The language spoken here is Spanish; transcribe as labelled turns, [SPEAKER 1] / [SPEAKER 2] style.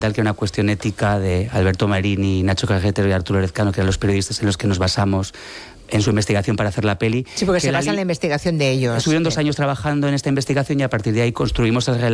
[SPEAKER 1] que era una cuestión ética de Alberto Marini, Nacho Cajetero y Arturo Lezcano, que eran los periodistas en los que nos basamos en su investigación para hacer la peli.
[SPEAKER 2] Sí, porque se basa en la investigación de ellos.
[SPEAKER 1] Estuvieron 2 años trabajando en esta investigación y a partir de ahí construimos el relato